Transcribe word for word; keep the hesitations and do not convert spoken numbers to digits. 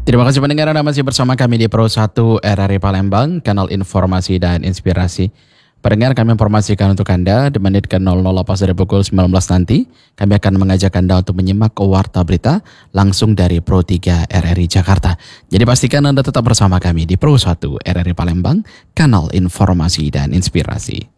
Terima kasih pendengar Anda masih bersama kami di Pro satu R R I Palembang, kanal informasi dan inspirasi. Pendengar, kami informasikan untuk Anda di menit ke nol nol pas dari pukul sembilan belas nanti, kami akan mengajak Anda untuk menyimak warta berita langsung dari Pro tiga R R I Jakarta. Jadi pastikan Anda tetap bersama kami di Pro satu R R I Palembang, kanal informasi dan inspirasi.